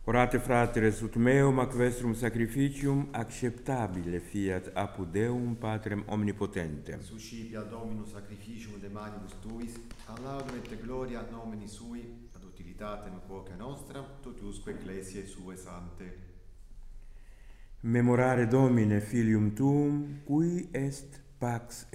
Orate fratres ut meum ac vestrum sacrificium acceptabile fiat apud Deum Patrem omnipotentem. Suscipia Dominus sacrificium de manibus tuis, ad laudem et gloria nomini sui, ad utilitatem quoque nostra, totiusque ecclesiae sue sante. Memorare Domine Filium Tuum, cui est pax